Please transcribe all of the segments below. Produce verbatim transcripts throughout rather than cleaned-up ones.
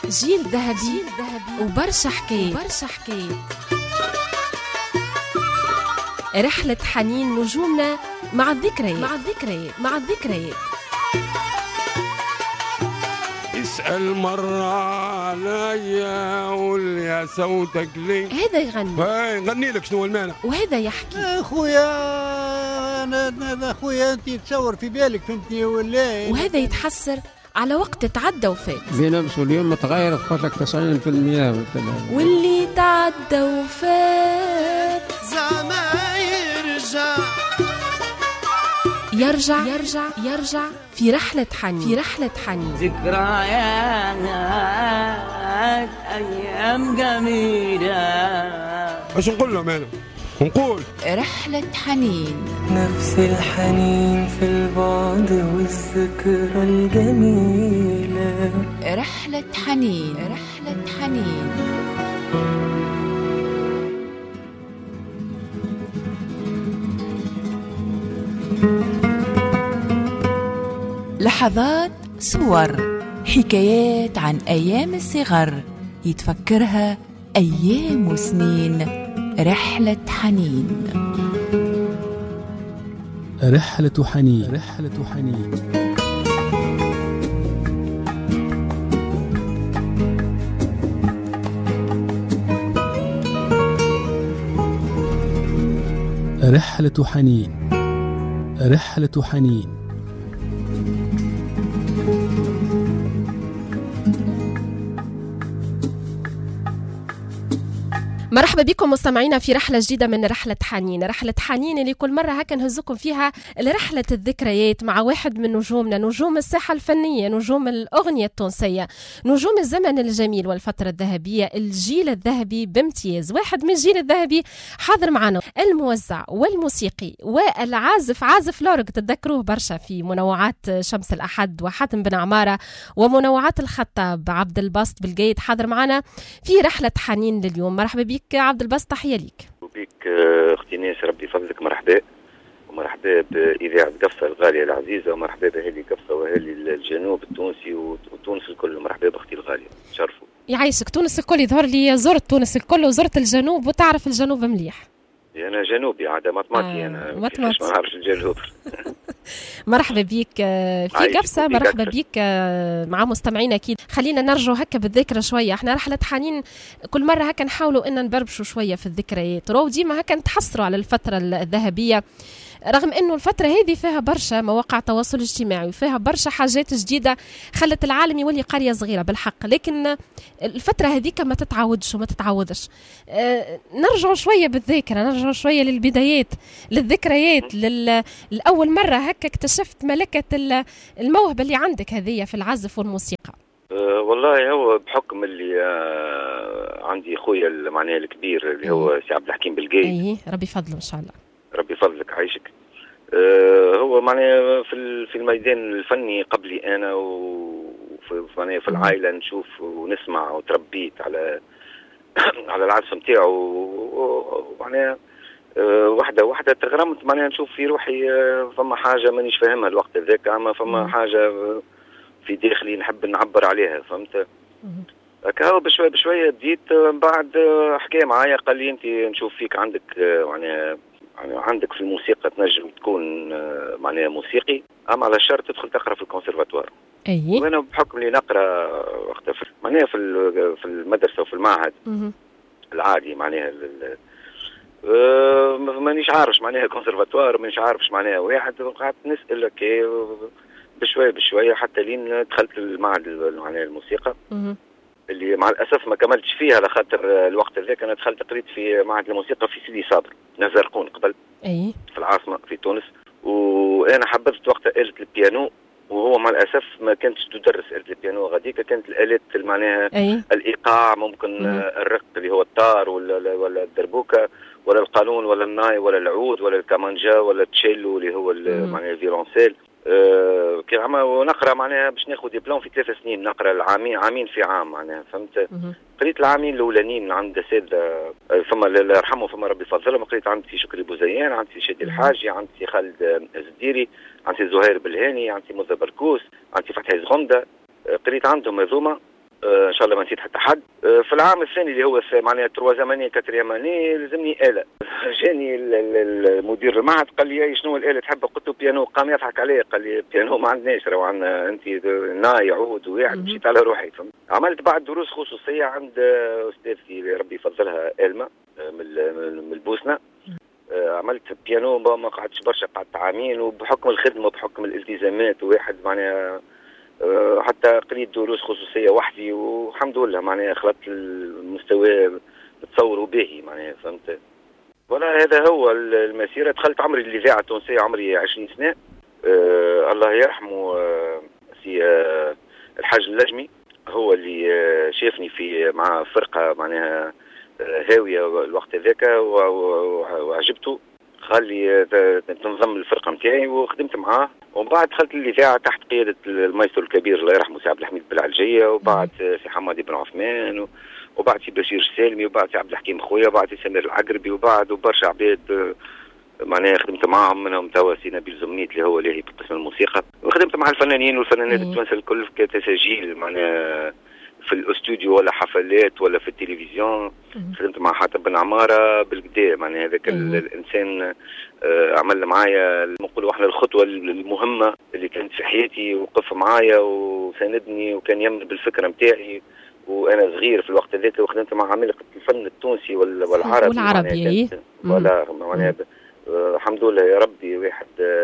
جيل ذهبي وبرشا حكايات وبرشا حكايات رحلة حنين نجومنا مع الذكريات مع الذكريات مع الذكريات اسأل مرة عليا قول يا صوتك ليه. هذا يغني هاي غني لك شنو المانع. وهذا يحكي اخويا انا انا اخويا انت تصور في بالك فهمتني ولا. وهذا يتحسر على وقت تعدى وفات. بنفسه اليوم متغير تقول لك تسعين بالمئة واللي تعدى وفات زعما يرجع يرجع يرجع يرجع في رحلة حنين في رحلة حنين ذكريات أيام جميلة. اش نقول لهم انا؟ نقول رحلة حنين، نفس الحنين في البعد والذكرى الجميلة. رحلة حنين رحلة حنين. لحظات صور حكايات عن أيام الصغر يتفكرها أيام وسنين. رحلة حنين رحلة حنين رحلة حنين. رحلة حنين رحلة حنين. مرحبا بكم مستمعينا في رحلة جديدة من رحلة حنين. رحلة حنين اللي كل مرة هكا نهزكم فيها لرحلة الذكريات مع واحد من نجومنا، نجوم الساحة الفنية، نجوم الأغنية التونسية، نجوم الزمن الجميل والفترة الذهبية، الجيل الذهبي بامتياز. واحد من الجيل الذهبي حاضر معنا الموزع والموسيقي والعازف عازف لورق، تتذكروه برشا في منوعات شمس الأحد وحاتم بن عمارة ومنوعات الخطاب. عبد الباسط بالجيد حاضر معنا في رحلة حنين لليوم. مرحبا بك عبد الباسط، تحية ليك. وبيك اختي ناس، ربي يفضلك. مرحبا ومرحبا بإذاعة قفصة الغالية العزيزة، ومرحبا بأهالي قفصة وأهالي الجنوب التونسي وتونس الكل. مرحبا بأختي الغالية، شرفوا. يعيشك. تونس الكل يظهر لي زرت تونس الكل وزرت الجنوب وتعرف الجنوب مليح. أنا جنوبي عادة مطماطي. آه أنا مطماطي ما نعرفش الجنوب. مرحبا بيك في قفصة، مرحبا بيك مع مستمعين. أكيد خلينا نرجع هكا بالذكرى شوية. احنا رحلة حنين كل مرة هكا نحاولوا إن نبربشوا شوية في الذكريات، رو ديما هكا نتحسروا على الفترة الذهبية، رغم انه الفترة هذه فيها برشا مواقع تواصل اجتماعي وفيها برشا حاجات جديدة خلت العالم يولي قرية صغيرة بالحق، لكن الفترة هذيك ما تتعودش وما تتعودش. أه نرجع شوية بالذاكرة، نرجع شوية للبدايات، للذكريات، للأول مرة هكا اكتشفت ملكة الموهبة اللي عندك هذه في العزف والموسيقى. أه والله هو بحكم اللي آه عندي خويا معناه الكبير اللي هو سي عبد الحكيم بالجيد. اي ربي فضله ان شاء الله. ربي فضلك عايشك. أه هو معناه في في الميدان الفني قبلي انا، وفي معناه في العائله نشوف ونسمع وتربيت على على العزف نتاعو، ومعناه أه واحده واحده تغرمت معناه نشوف في روحي أه فما حاجه مانيش فاهمها الوقت هذاك، اما فما حاجه في داخلي نحب نعبر عليها، فهمت؟ هكا بشويه بشويه بديت. بعد حكى معايا قال لي انت نشوف فيك عندك معناه يعني عندك في الموسيقى تنجم تكون معناها موسيقي، اما على شرط تدخل تقرا في الكونسيرفاتوار. اي وانا بحكم اللي نقرا وقتها معناها في في المدرسه وفي المعهد العادي معناها أه مانيش عارفش معناها كونسيرفاتوار، مانيش عارفش معناها واحد، قعدت نسال لك بشويه بشويه حتى لين دخلت المعهد معناها الموسيقى اللي مع الاسف ما كملتش فيها على خاطر الوقت هذاك انا دخلت قريت في معهد الموسيقى في سيدي صابر نزرقون قبل اي في العاصمه في تونس، وانا حببت وقتها آلة البيانو، وهو مع الاسف ما كانتش تدرس آلة البيانو غاديك، كانت الآلات معناها الايقاع ممكن مم. الرق اللي هو التار ولا ولا الدربوكه ولا القانون ولا الناي ولا العود ولا الكمانجا ولا التشيلو اللي هو معناها الفيولونسيل. أه كي عم نقرا معناها باش ناخذ دبلوم في ثلاث سنين، نقرا العامين عامين في عام معناها، فهمت؟ قريت العامين الاولانيين عند اساتذه فما الله يرحمه فما ربي يفضلهم، قريت عند سي شكري بوزيان، عند سي شادي الحاجي، عند سي خالد الزديري، عند سي زهير بالهاني، عند سي موزة بركوس، عند سي فتحي زغنده، قريت عندهم هذوما. ان شاء الله ما نسيت حتى حد. في العام الثاني اللي هو معناها تروازيام اني كاتريام اني لازمني آلة. جاني المدير المعهد قال لي شنو الآلة تحب؟ قلت له بيانو. قام يضحك علي قال لي بيانو ما عندناش، راهو عندنا انت ناي عود وواحد. مشيت على روحي فهمت. عملت بعد دروس خصوصيه عند استاذتي اللي ربي يفضلها إلما من البوسنه. عملت بيانو ما قعدتش برشا، قعدت عامين، وبحكم الخدمه وبحكم الالتزامات وواحد معناها حتى قريت دروس خصوصيه وحدي، والحمد لله معناها خلطت المستوى تصور باهي معناها فهمت. ولا هذا هو المسيره. دخلت عمري الاذاعه التونسيه عمري عشرين سنه. أه الله يرحمه أه سي أه الحاج اللجمي هو اللي أه شافني في مع فرقه معناها أه هاويه الوقت هذاك وعجبته، قال لي تنضم الفرقه نتاعي وخدمت معاه. ومن بعد دخلت الاذاعه تحت قياده المايسترو الكبير الله يرحمه سي عبد الحميد بالعلجيه، وبعد سي حمادي بن عثمان، وبعد سي بشير السالمي، وبعد سي عبد الحكيم خويا، وبعد سي سمير العقربي، وبعد وبرشا عباد معناها خدمت معاهم، منهم توا سي نبيل زمنيت اللي هو اللي بقسم الموسيقى. وخدمت مع الفنانين والفنانات التوانسه الكل كتسجيل معناها في الاستوديو ولا حفلات ولا في التلفزيون. خدمت مع حاتم بن عماره بالقدا معناها هذاك الانسان عمل معايا نقولوا احنا الخطوه المهمه اللي كانت في حياتي، وقف معايا وساندني وكان يمن بالفكره نتاعي وانا صغير في الوقت هذاك. وخدمت مع عمالقه الفن التونسي والعربي والعربي ولا معناها الحمد لله يا ربي. واحد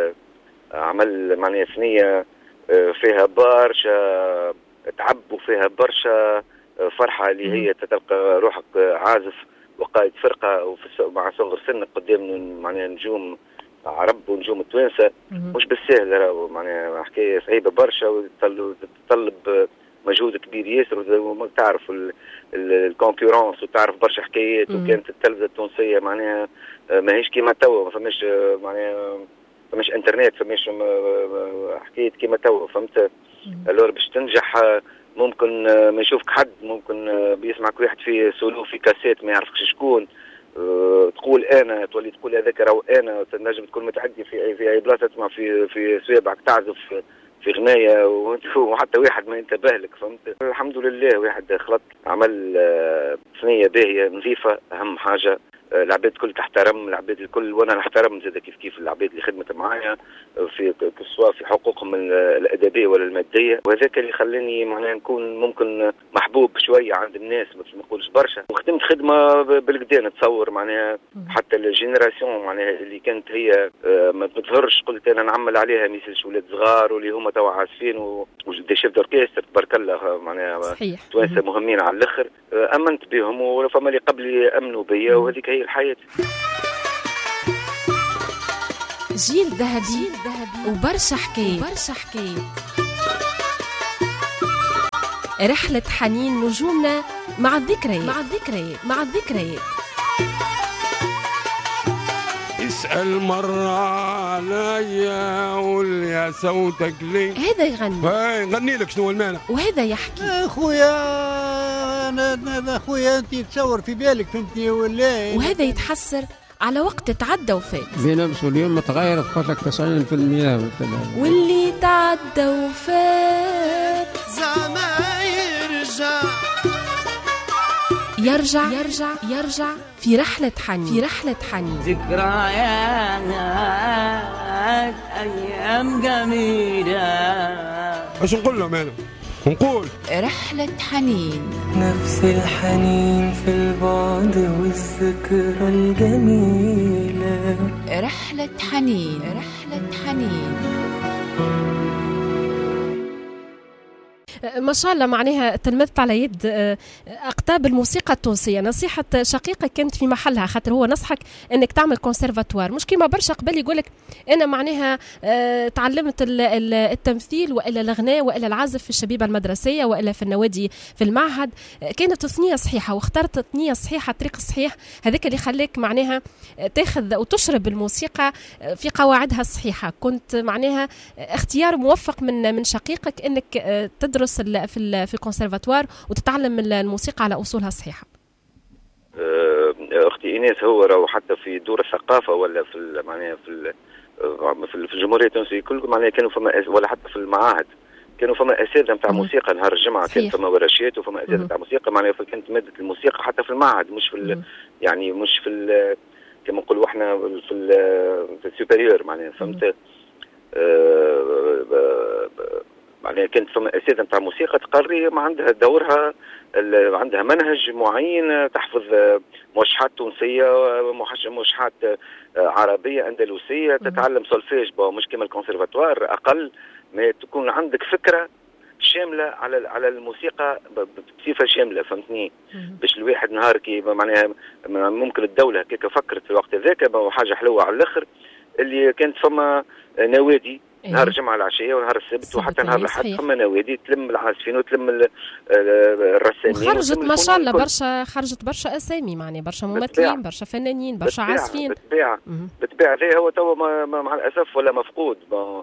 عمل معناها ثنيه فيها برشا تعب وفيها برشا فرحه اللي هي تلقى روحك عازف وقائد فرقه مع صغر سنك قدام معناها نجوم عرب ونجوم التوانسه. مش بالسهل راهو معناها حكايه صعيبه برشا وتتطلب مجهود كبير ياسر، وتعرف الكونكورونس وتعرف برشا حكايات. وكانت التلفزه التونسيه معناها ماهيش كيما توا، ما فماش معناها فماش انترنت، فماش حكايه كيما توا فهمت. الور باش تنجح ممكن ما يشوفك حد، ممكن بيسمعك واحد في سولو في كاسيت ما يعرفكش شكون، أه تقول انا تولي تقول هذاك راهو انا. تنجم تكون متعدي في في اي بلاصه تسمع في في سوابعك تعزف في غنايه وحتى واحد ما ينتبه لك فهمت. الحمد لله واحد خلط عمل ثنيه باهيه نظيفه اهم حاجه. العباد الكل تحترم، العباد الكل وانا نحترم زاد كيف كيف العباد اللي خدمت معايا في سواء في حقوقهم الادبيه ولا الماديه. وهذاك اللي خلاني معناها نكون ممكن محبوب شويه عند الناس، ما نقولش برشا. وخدمت خدمه بالكدا نتصور معناها حتى الجينيراسيون معناها اللي كانت هي ما تظهرش قلت انا نعمل عليها مثل ولاد صغار واللي هما توا عازفين ودي شيف دوركستر تبارك الله معناها توانسه مهمين على الاخر. امنت بهم وفما اللي قبلي امنوا بيا، وهذيك هي الحياة. جيل ذهبي وبرشا حكاية وبرشا حكاية. رحلة حنين نجومنا مع الذكريات مع الذكريات مع الذكريات. اسأل مرة عليا قول يا صوتك ليه. هذا يغني هاي نغني لك شنو المانع. وهذا يحكي اخويا انا اخويا انت تصور في بالك فهمتني ولا. وهذا يتحسر على وقت تعدى وفات. بنفسه اليوم متغير بقولك تسعين بالمئة مثلا. واللي تعدى وفات زعما يرجع يرجع يرجع يرجع في رحلة حنين في رحلة حنين. ذكريات أيام جميلة. اش نقول لهم انا؟ نقول رحلة حنين. نفس الحنين في البعد والذكرى الجميلة. رحلة حنين رحلة حنين. ما شاء الله معناها تلمذت على يد أقطاب الموسيقى التونسية. نصيحة شقيقك كانت في محلها، خاطر هو نصحك أنك تعمل كونسيرفاتوار، مش كيما برشا قبل يقولك أنا معناها تعلمت التمثيل وإلا الغناء وإلا العزف في الشبيبة المدرسية وإلا في النوادي في المعهد. كانت ثنية صحيحة واخترت ثنية صحيحة، الطريق الصحيح هذاك اللي خلاك معناها تاخذ وتشرب الموسيقى في قواعدها الصحيحة. كنت معناها اختيار موفق من من شقيقك أنك تدرس في في الكونسيرفاتوار وتتعلم الموسيقى على اصولها الصحيحه. اختي ايناس هو راهو حتى في دور الثقافه ولا في معناها في في الجمهوريه التونسيه كل معناها كانوا فما ولا حتى في المعاهد كانوا فما اساتذه نتاع موسيقى نهار الجمعه، كان فما ورشات وفما اساتذه نتاع موسيقى معناها كانت ماده الموسيقى حتى في المعهد مش في ال يعني مش في كما نقولوا احنا في في السوبريور معناها فهمت. آه معناها كانت فما اساتذه نتاع موسيقى تقري ما عندها دورها، عندها منهج معين تحفظ موشحات تونسيه موشحات عربيه اندلسيه، تتعلم سولفيج مش كما الكونسرفاتوار، اقل ما تكون عندك فكره شامله على على الموسيقى بصفه شامله فهمتني. باش الواحد نهار كي معناها ممكن الدوله هكاك فكرت في الوقت هذاك حاجه حلوه على الاخر اللي كانت فما نوادي نهار الجمعه العشيه ونهار السبت وحتى نهار الاحد فما نوادي تلم العازفين وتلم الرسامين وخرجت ما شاء الله برشا، خرجت برشا اسامي معناها برشا ممثلين برشا فنانين برشا عازفين بالطبيعه بالطبيعه. هذا هو تو مع الاسف ولا مفقود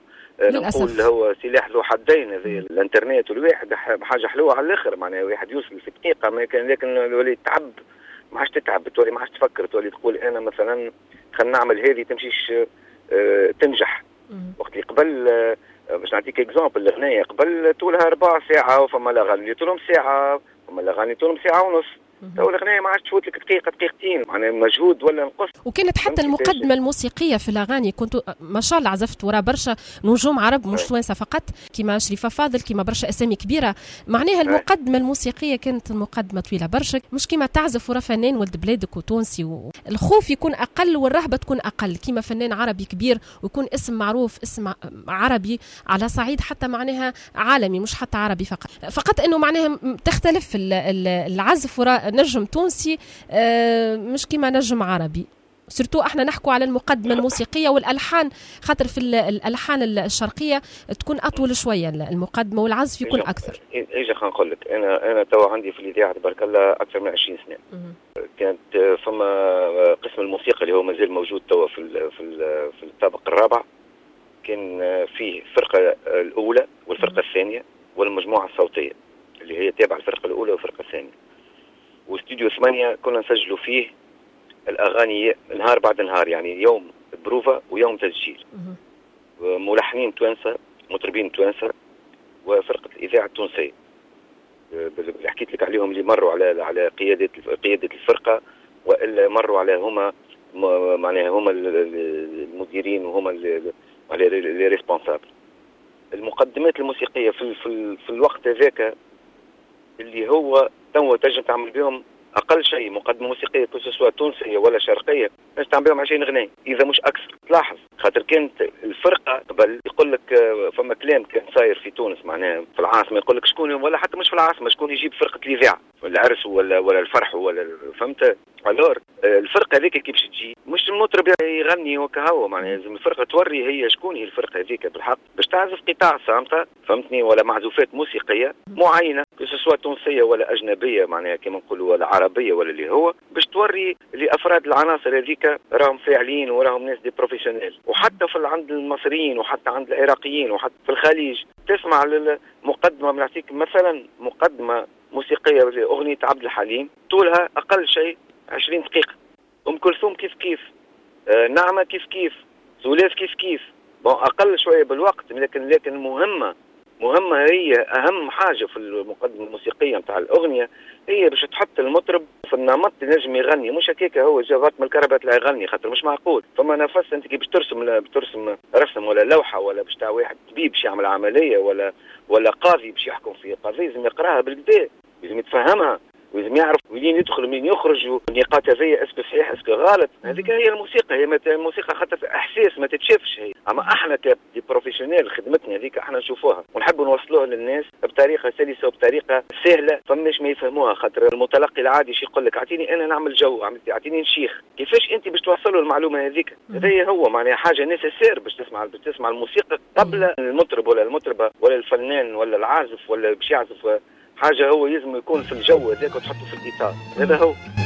نقول هو سلاح ذو حدين هذا الانترنت والواحد حاجه حلوه على الاخر معناها واحد يوصل في دقيقه ما كان، لكن ولي تعب ما عادش تتعب تولي ما عادش تفكر تولي تقول انا مثلا خلينا نعمل هذه تمشيش اه تنجح. وقت اللي قبل اه باش نعطيك اكزامبل الاغنيه قبل طولها ربع ساعه وفما الاغاني طولهم ساعه وفما الاغاني طولهم ساعه ونص، تو الاغنيه ما عادش تفوت لك دقيقه دقيقتين معناها مجهود ولا نقص. وكانت حتى المقدمه الموسيقيه في الاغاني كنتوا ما شاء الله عزفت ورا برشا نجوم عرب مش توانسه فقط كيما شريفه فاضل كيما برشا اسامي كبيره، معناها المقدمه الموسيقيه كانت المقدمه طويله برشا مش كيما تعزف ورا فنان ولد بلادك وتونسي و... الخوف يكون اقل والرهبه تكون اقل كيما فنان عربي كبير ويكون اسم معروف اسم عربي على صعيد حتى معناها عالمي مش حتى عربي فقط فقط انه معناها تختلف العزف ورا نجم تونسي مش كيما نجم عربي. سورتو احنا نحكوا على المقدمه الموسيقيه والالحان خاطر في الالحان الشرقيه تكون اطول شويه المقدمه والعزف يكون اكثر. ايش خلينا نقول لك انا انا تو عندي في الاذاعه تبارك الله اكثر من عشرين سنه. كانت فما قسم الموسيقى اللي هو مازال موجود تو في ال في ال في الطابق الرابع، كان فيه الفرقه الاولى والفرقه الثانيه والمجموعه الصوتيه اللي هي تابعه الفرقه الاولى والفرقه الثانيه. واستوديو ثمانية كنا نسجلوا فيه الأغاني نهار بعد نهار، يعني يوم بروفا ويوم تسجيل. ملحنين توانسة مطربين توانسة وفرقة الإذاعة التونسية اللي حكيت لك عليهم اللي مروا على على قيادة قيادة الفرقة وإلا مروا على هما معناها هما المديرين وهما اللي ريسبونسابل. المقدمات الموسيقية في في, في الوقت هذاك اللي هو تو تنجم تعمل بهم اقل شيء مقدمه موسيقيه سواء تونسيه ولا شرقيه باش تعمل بهم عشرين اغنيه اذا مش اكثر. تلاحظ خاطر كانت الفرقه قبل يقول لك فما كلام كان صاير في تونس معناها في العاصمه يقول لك شكون ولا حتى مش في العاصمه شكون يجيب فرقه الاذاعه ولا عرس ولا ولا الفرح ولا فهمت. الور الفرقه هذيك كي باش تجي مش المطرب يغني وكهو معناها لازم الفرقه توري هي شكون هي الفرقه هذيك بالحق باش تعزف قطاع صامته فهمتني ولا معزوفات موسيقيه معينه سواء تونسيه ولا اجنبيه معناها كما نقولوا ولا عربيه ولا اللي هو باش توري لافراد العناصر هذيك راهم فاعلين وراهم ناس دي بروفيسيونيل. وحتى في عند المصريين وحتى عند العراقيين وحتى في الخليج تسمع المقدمه بنعطيك مثلا مقدمه موسيقيه لاغنيه عبد الحليم طولها اقل شيء عشرين دقيقه. ام كلثوم كيف كيف آه نعمه كيف كيف زولاف كيف كيف اقل شويه بالوقت لكن لكن مهمه مهمة هي أهم حاجة في المقدمة الموسيقية نتاع الأغنية هي باش تحط المطرب في النمط اللي نجم يغني مش هكاك هو جابات من الكهرباء تلاقي يغني خاطر مش معقول. فما نفس أنت كي باش ترسم بترسم رسم ولا لوحة ولا باش تاع واحد طبيب باش يعمل عملية ولا ولا قاضي باش يحكم في قضية لازم يقراها بالكدا لازم يتفهمها ولازم يعرف وين يدخل وين يخرج والنقاط هذيا اسكو صحيح اسكو غلط. هذيك هي الموسيقى هي الموسيقى خاطر احساس ما تتشافش هي. اما احنا كبروفيشنال خدمتنا هذيك احنا نشوفوها ونحب نوصلوها للناس بطريقه سلسه وبطريقه سهله فماش ما يفهموها. خاطر المتلقي العادي شي يقول لك اعطيني انا نعمل جو اعطيني نشيخ كيفاش انت باش توصلوا المعلومه هذيك. هذا هو معناها حاجه نيسيسير باش تسمع باش تسمع الموسيقى قبل المطرب ولا المطربه ولا الفنان ولا العازف ولا باش يعزف حاجة هو لازم يكون في الجو هذاك وتحطه في الجيتار. هذا هو.